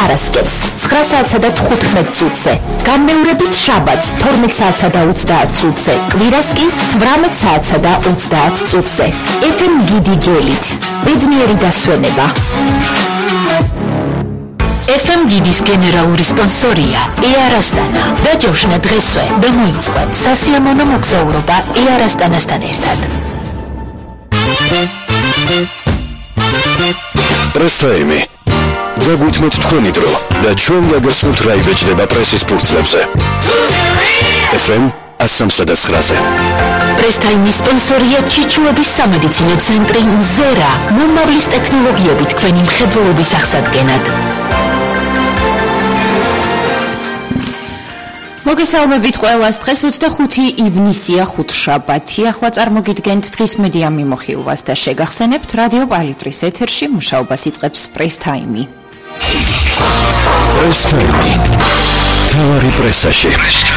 პარასკევს 9 საათსა და 15 წუთზე, განმეორებით შაბათს 12 საათსა და 30 წუთზე, კვირას კი 18 საათსა და 30 წუთზე. FM გიდი გელით. ბედნიერი დასვენება. FM გიდის გენერალური სპონსორია Air Astana. დაჯავშნა დღესვე და მოიწყო სასიამოვნო მოგზაურობა Air Astana-სთან ერთად. პრესტაიმი. დაგვითმოთ თქვენი დრო და ჩვენ გაგაცნობთ რა იბეჭდება პრესის ფურცლებზე. FM 103-ზე. პრესტაიმის სპონსორია ჩიჩუების სამედიცინო ცენტრი მზერა, მომავლის ტექნოლოგიებით თქვენი მხედველობის აღსადგენად. მოგესალმებით ყველას. დღეს 25 ივნისია, ხუთშაბათი. ახლა წარმოგიდგენთ დღის მედია მიმოხილვას და შეგახსენებთ რადიო პალიტრის ეთერში მუშაობას იწყებს პრესტაიმი. პრესტაიმი. თავარი პრესაში.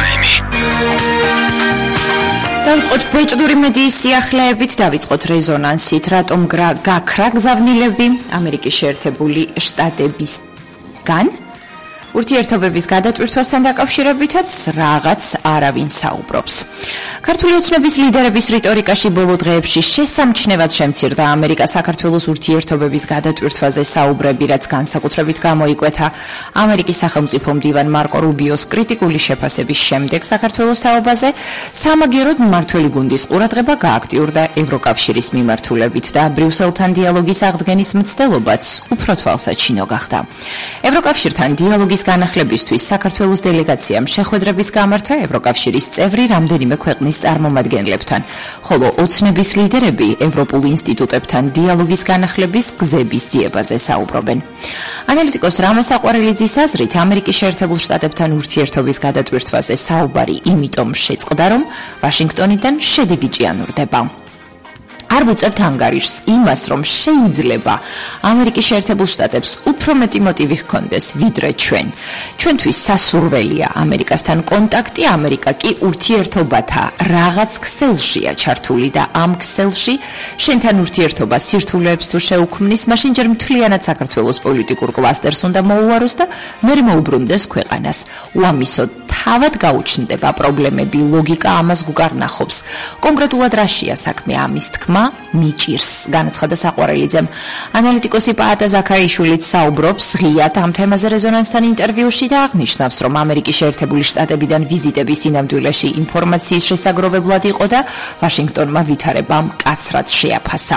დავიწყოთ ბეჭდური მედიის სიახლეებით, დავიწყოთ რეზონანსით, რატომ გაქრა გზავნილები ამერიკის შეერთებული შტატებისგან. ურთიერთობების გადატვირთვასთან დაკავშირებითაც რაღაც არავინ საუბრობს. ქართული ოცნების ლიდერების რიტორიკაში ბოლო დღეებში შესამჩნევად შემცირდა ამერიკა-საქართველოს ურთიერთობების გადატვირთვაზე საუბრები, რაც განსაკუთრებით გამოიკვეთა ამერიკის სახელმწიფო მდივან მარკო რუბიოს კრიტიკული შეფასების შემდეგ საქართველოს თაობაზე. სამაგიეროდ მმართველი გუნდის ყურადღება გააქტიურდა ევროკავშირის მიმართულებით და ბრიუსელთან დიალოგის აღდგენის მცდელობაც უფრო თვალსაჩინო გახდა. ევროკავშირთან დიალოგის განახლებისთვის საქართველოს დელეგაციამ შეხვედრების გამართა ევროკავშირის წევრი რამდენიმე ქვეყნის წარმომადგენლებთან, ხოლო ოცნების ლიდერები ევროპულ ინსტიტუტებთან დიალოგის განახლების გზების ძიებაზე საუბრობენ. ანალიტიკოს რამაზ საყვარელიძის აზრით, ამერიკის შეერთებულ შტატებთან ურთიერთობის გადატვირთვაზე საუბარი იმიტომ შეწყდა, რომ ვაშინგტონიდან შედეგი ჭიანურდება. არ ვუწევთ ანგარიშს იმას, რომ შეიძლება ამერიკის შეერთებულ შტატებს უფრო მეტი მოტივი ჰქონდეს ვიდრე ჩვენ. ჩვენთვის სასურველია ამერიკასთან კონტაქტი, ამერიკა კი ურთიერთობათა რაღაც ქსელშია ჩართული და ამ ქსელში შენთან ურთიერთობა სირთულეებს თუ შეუქმნის, მაშინ ჯერ მთლიანად საქართველოს პოლიტიკურ კლასტერს უნდა მოუაროს და მერე მოუბრუნდეს ქვეყანას. უამისოდ თავად გაუჩნდება პრობლემები, ლოგიკა ამას გუკარნახობს. კონკრეტულად რაშია საქმე ამის თქმა მიჭირს, განაცხადა საყვარელიძემ. ანალიტიკოსი პაატა ზაქარიშვილიც საუბრობს ღიად ამ თემაზე რეზონანსთან ინტერვიუში და აღნიშნავს, რომ ამერიკის შეერთებული შტატებიდან ვიზიტების სინამდვილეში ინფორმაციის შესაგროვებლად იყო და ვაშინგტონმა ვითარებამ მკაცრად შეაფასა.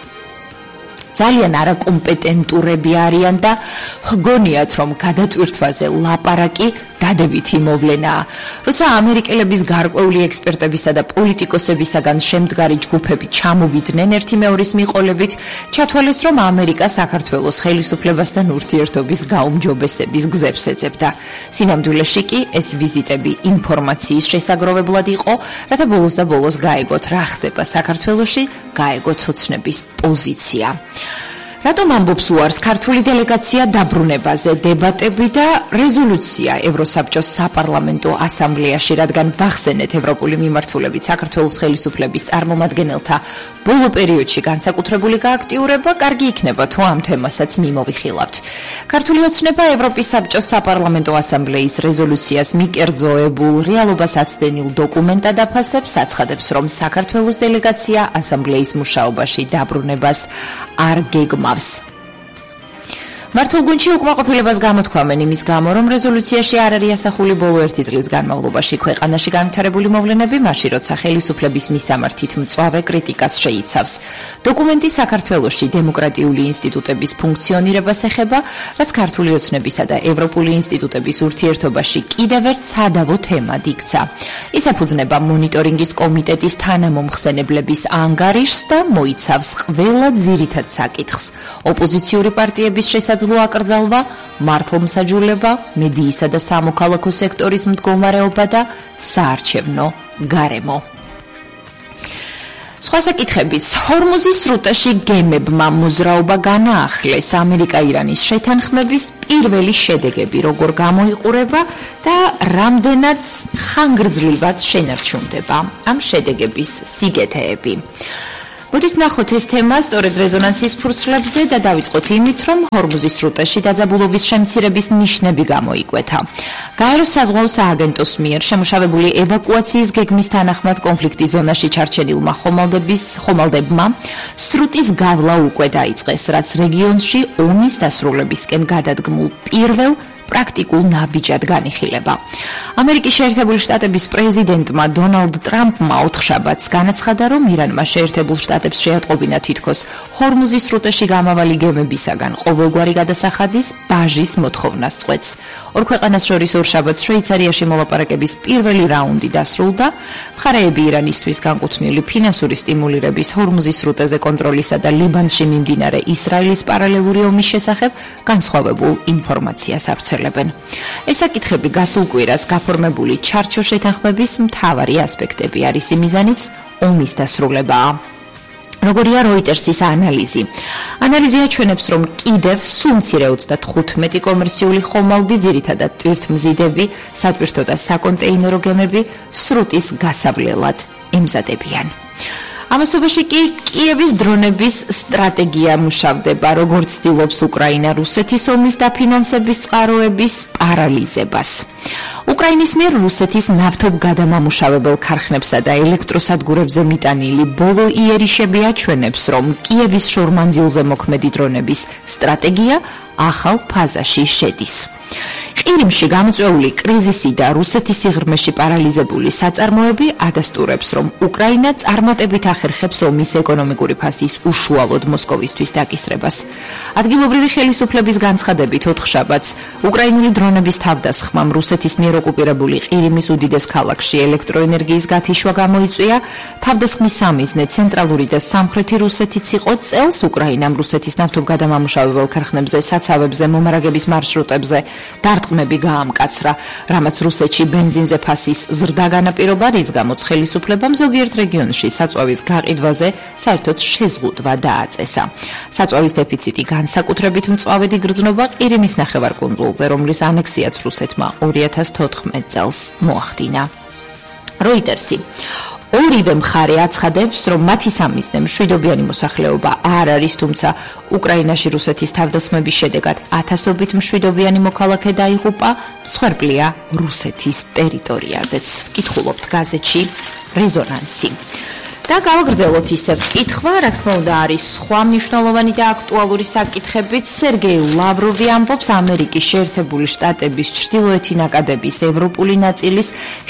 ძალიან არაკომპეტენტურები არიან და ჰგონიათ, რომ გადატვირთვაზე ლაპარაკი დადებითი მოვლენაა. როცა ამერიკელების გარკვეული ექსპერტებისა და პოლიტიკოსებისაგან შემდგარი ჯგუფები ჩამოვიდნენ ერთი მეორის მიყოლებით, ჩათვალეს, რომ ამერიკა საქართველოს ხელისუფლებასთან ურთიერთობის გაუმჯობესების გზებს ეძებდა. სინამდვილეში კი ეს ვიზიტები ინფორმაციის შესაგროვებლად იყო, რათა ბოლოს და ბოლოს გაეგოთ რა ხდება საქართველოში, გაეგოთ ოცნების პოზიცია. რატომ ამბობს უარს ქართული დელეგაცია დაბრუნებაზე, დებატები და რეზოლუცია ევროსაბჭოს საპარლამენტო ასამბლეაში, რადგან ვახსენეთ ევროპული მიმართულებით საქართველოს ხელისუფლების წარმომადგენელთა ბოლო პერიოდში განსაკუთრებული გააქტიურება, კარგი იქნება თუ ამ თემასაც მიმოვიხილავთ. ქართული ოცნება ევროპის საბჭოს საპარლამენტო ასამბლეის რეზოლუციას მიკერძოებულ რეალობას აცდენილ დოკუმენტად აფასებს, აცხადებს, რომ საქართველოს დელეგაცია ასამბლეის მუშაობაში დაბრუნებას არ გეგმავს. მართულ გუნდში უკმაყოფილებას გამოთქვამენ იმის გამო, რომ რეზოლუციაში არ არის ასახული ბოლო ერთი წლის განმავლობაში ქვეყანაში განვითარებული მოვლენები, მაშინ როცა ხელისუფლების მისამართით მწვავე კრიტიკას შეიცავს. დოკუმენტი საქართველოში დემოკრატიული ინსტიტუტების ფუნქციონირებას ეხება, რაც ქართული ოცნებისა და ევროპული ინსტიტუტების ურთიერთობაში კიდევ ერთ სადავო თემად იქცა. ის ეფუძნება მონიტორინგის კომიტეტის თანამომხსენებლების ანგარიშს და მოიცავს ყველა ძირითად საკითხს. ოპოზიციური პარტიების შესაძლებლობა აკრძალვა, მართლმსაჯულება, მედიისა და სამოქალაქო სექტორის მდგომარეობა და საარჩევნო გარემო. სხვა საკითხებიც, ჰორმუზის სრუტეში გემებმა მოძრაობა განაახლეს. ამერიკა-ირანის შეთანხმების პირველი შედეგები როგორ გამოიყურება და რამდენად ხანგრძლივად შენარჩუნდება ამ შედეგების სიგეთეები. მოდით ვნახოთ ეს თემა სწორედ რეზონანსის ფურცლებზე და დავიწყოთ იმით, რომ ჰორმუზის სრუტეში დაძაბულობის შემცირების ნიშნები გამოიკვეთა. გაეროს საზღვაო სააგენტოს მიერ შემუშავებული ევაკუაციის გეგმის თანახმად კონფლიქტის ზონაში ჩარჩენილმა ხომალდებმა სრუტის გავლა უკვე დაიწყეს, რაც რეგიონში ომის დასრულებისკენ გადადგმულ პირველ პრაქტიკულ ნაბიჯად განიხილება. ამერიკის შეერთებული შტატების პრეზიდენტმა დონალდ ტრამპმა ოთხშაბათს განაცხადა, რომ ირანმა შეერთებულ შტატებს შეატყობინა თითქოს ჰორმუზის სრუტეში გამავალი გემებისაგან ყოველგვარი გადასახადის ბაჟის მოთხოვნას წყვეტს. ორ ქვეყანას შორის ორშაბათს შვეიცარიაში მოლაპარაკების პირველი რაუნდი დასრულდა. მხარეები ირანისთვის განკუთვნილი ფინანსური სტიმულირების ჰორმუზის სრუტეზე კონტროლისა და ლიბანში მიმდინარე ისრაელის პარალელური ომის შესახებ განსხვავებულ ინფორმაციას ავრცელებენ. ეს საკითხები გასულ კვირას გაფორმებული ჩარჩო შეთანხმების მთავარი ასპექტები არის, მიზანიც ომის დასრულებაა. როგორია როიტერსის ანალიზი. ანალიზი აჩვენებს, რომ კიდევ სულ მცირე 35 კომერციული ხომალდი, ძირითადად ტვირთმზიდები, სატვირთო და საკონტეინერო გემები სრუტის გასავლელად ემზადებიან. ამასობაში კი კიევის დრონების სტრატეგია მუშავდება, როგორც ცდილობს უკრაინა რუსეთის ომის დაფინანსების წყაროების პარალიზებას. უკრაინის მიერ რუსეთის ნავთობგადამამუშავებელ ქარხნებსა და ელექტროსადგურებზე მიტანილი ბოლო იერიშები აჩვენებს, რომ კიევის შორმანძილზე მოქმედი დრონების სტრატეგია ახალ ფაზაში შედის. ყირიმში გამოწვეული კრიზისი და რუსეთის სიღრმეში პარალიზებული საწარმოები ადასტურებს, რომ უკრაინა წარმატებით ახერხებს ომის ეკონომიკური ფასის უშუალოდ მოსკოვისთვის დაკისრებას. ადგილობრივი ხელისუფლების განცხადებით ოთხშაბათს უკრაინული დრონების თავდასხმამ რუსეთის მიერ ოკუპირებული ყირიმის უდიდეს ქალაქში ელექტროენერგიის გათიშვა გამოიწვია. თავდასხმის სამიზნე ცენტრალური და სამხრეთი რუსეთიც იყო. წელს უკრაინამ რუსეთის ნავთობგადამამუშავებელ ქარხნებზე, საცავებზე, მომარაგების მარშრუტებზე დარტყმები გაამკაცრა, რამაც რუსეთში ბენზინზე ფასის ზრდა განაპირობა, რის გამოც ხელისუფლებამ ზოგიერთ რეგიონში საწვავის გაყიდვაზე საერთოდ შეზღუდვა დააწესა. საწვავის დეფიციტი განსაკუთრებით მწვავედი გრძნობა ყირიმის ნახევარკუნძულზე, რომლის ანექსიაც რუსეთმა 2014 წელს მოახდინა. როიტერსი ორივე მხარე აცხადებს, რომ მათი სამიზნე მშვიდობიანი მოსახლეობა არ არის, თუმცა უკრაინაში რუსეთის თავდასხმების შედეგად ათასობით მშვიდობიანი მოქალაქე დაიღუპა, მსხვერპლია რუსეთის ტერიტორიაზეც. ვკითხულობთ გაზეთში რეზონანსი. და გავაგრძელოთ ისევ კითხვა, რა თქმა უნდა არის სხვა მნიშვნელოვანი და აქტუალური საკითხებიც. სერგეი ლავროვი ამბობს ამერიკის შეერთებული შტატების ჩრდილოეთი ნაკადების ევროპული ნაწილის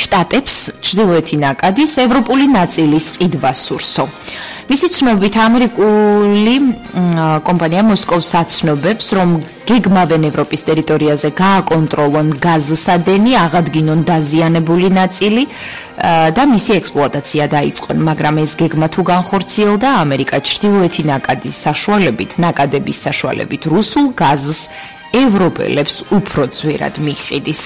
ევროპული ნაწილის ყიდვა სურსო. მისი ცნობით ამერიკული კომპანია მოსკოვს აცნობებს, რომ გეგმავენ ევროპის ტერიტორიაზე გააკონტროლონ გაზსადენი, აღადგინონ დაზიანებული ნაწილი და მისი ექსპლუატაცია დაიწყონ, მაგრამ ეს გეგმა თუ განხორციელდა, ამერიკა ჩრდილოეთი ნაკადების საშუალებით რუსულ გაზს ევროპელებს უფრო ძვირად მიჰყიდის.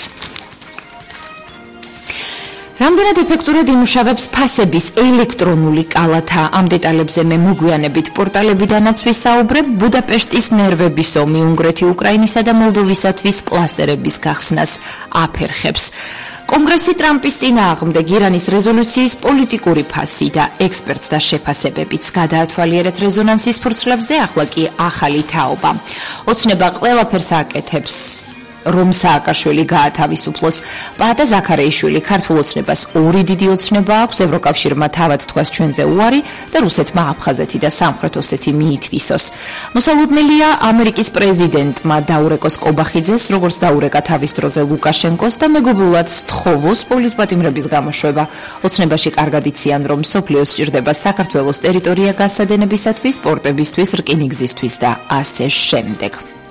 რამდენად ეფექტურად იმუშავებს ფასების ელექტრონული კალათა? ამ დეტალებზე მე მოგვიანებით პორტალებიდანაც ვისაუბრებ. ბუდაპეშტის ნერვების ომი უნგრეთი, უკრაინისა და მოლდოვისათვის კლასტერების გახსნას აფერხებს. კონგრესი ტრამპის წინააღმდეგ ირანის რეზოლუციის პოლიტიკური ფასი და ექსპერტთა შეფასებებიც გადაათვალიერეთ რეზონანსის ფურცლებზე, ახლა კი ახალი თაობა. ოცნება ყველაფერს აკეთებს, რომ სააკაშვილი გაათავისუფლოს. პაატა ზაქარეიშვილი ქართულ ოცნებას ორი დიდი ოცნება აქვს, ევროკავშირმა თავად თქვას ჩვენზე უარი და რუსეთმა აფხაზეთი და სამხრეთ ოსეთი მიითვისოს. მოსალოდნელია ამერიკის პრეზიდენტმა დაურეკოს კობახიძეს, როგორც დაურეკა თავის დროზე ლუკაშენკოს და მეგობრულად სთხოვოს პოლიტპატიმრების გამოშვება. ოცნებაში კარგად იციან, რომ მსოფლიოს სჭირდება საქართველოს ტერიტორია გასადენებისათვის, პორტებისთვის, რკინიგზისთვის და ასე შემდეგ.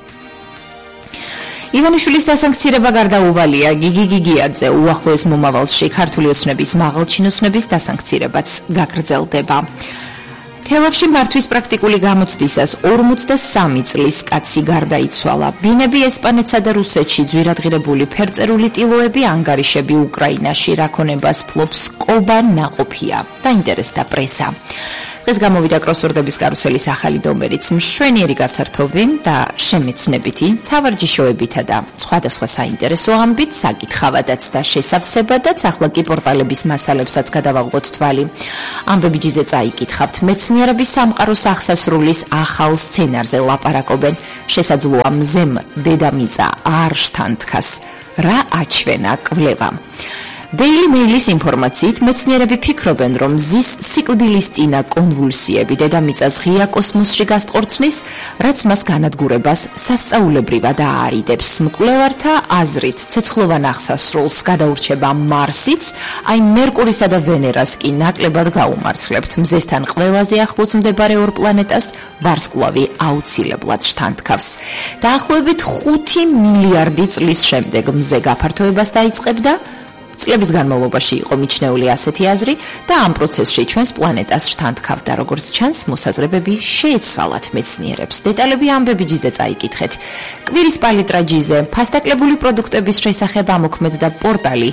ივანიშვილის დასანქცირება გარდაუვალია. გიგი გიგიაძე უახლოეს მომავალში ქართული ოცნების მაღალჩინოსნების დასანქცირებაც გაგრძელდება. თელავში მართვის პრაქტიკული გამოცდისას 43 წლის კაცი გარდაიცვალა. ბინები ესპანეთსა და რუსეთში ძვირადღირებული ფერწერული ტილოები, ანგარიშები უკრაინაში, რა ქონებას ფლობს კობა ნაყოფია. დაინტერესდა პრესა. დღეს გამოვიდა კროსვორდების კარუსელის ახალი ნომერიც, მშვენიერი გასართობი და შემეცნებითი, სავარჯიშოებითა და სხვადასხვა საინტერესო ამბით, საკითხავადაც და შესავსებადაც, ახლა კი პორტალების მასალებსაც გადავაღოთ თვალი. ამბები ჯიზე წაიკითხავთ, მეცნიერების სამყაროს აღსასრულის ახალ სცენარზე ლაპარაკობენ. შესაძლოა მზემ დედამიწა არ შთანთქას. რა აჩვენა კვლევამ? Daily Mail-ის ინფორმაციით მეცნიერები ფიქრობენ, რომ მზის სიკვდილისწინა კონვულსიები დედამიწას ღია კოსმოსში გასტყორცნის, რაც მას განადგურებას სასწაულებრივად აარიდებს. მკვლევართა აზრით, ცეცხლოვან აღსასრულს გადაურჩება მარსიც, აი მერკურისა და ვენერას კი ნაკლებად გაუმართლებთ. მზესთან ყველაზე ახლოს მდებარე ორ პლანეტას ვარსკვლავი აუცილებლად შთანთქავს. დაახლოებით 5 მილიარდი წლის შემდეგ მზე გაფართოებას დაიწყებდა. წლების განმავლობაში იყო მიჩნეული ასეთი აზრი და ამ პროცესში ჩვენს პლანეტას შთანთქავდა, როგორც ჩანს, მოსაზრებები შეეცვალათ მეცნიერებს. დეტალები ამბები ჯიზე წაიკითხეთ. კვირის პალიტრა ჯიზე, ფასდაკლებული პროდუქტების შესახებ ამოქმედდა პორტალი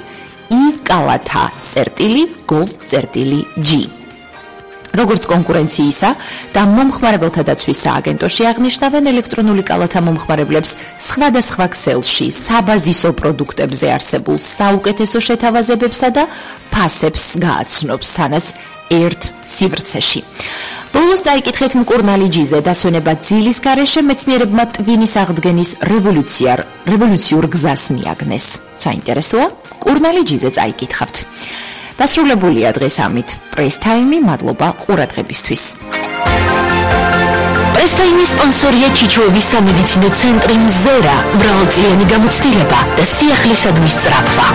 i-gov.g. როგორც კონკურენციისა და მომხმარებელთა დაცვის სააგენტოში აღნიშნავენ, ელექტრონული კალათა მომხმარებლებს სხვადასხვა ქსელში საბაზისო პროდუქტებზე არსებულ საუკეთესო შეთავაზებებსა და ფასებს გააცნობს თანაც ერთ სივრცეში. ბოლოს წაიკითხეთ მკურნალი ჯიზე, დასვენება ძილის გარეშე მეცნიერებმა ტვინის აღდგენის რევოლუციურ გზას მიაგნეს. საინტერესოა? მკურნალი ჯიზე წაიკითხავთ. დასრულებულია დღეს ამით პრეს ტაიმი, მადლობა ყურადღებისთვის. პრეს ტაიმის სპონსორია ჩიჩოების სამედიცინო ცენტრი მზერა, მრავალწლიანი გამოცდილება და სიახლისადმის სწრაფვა.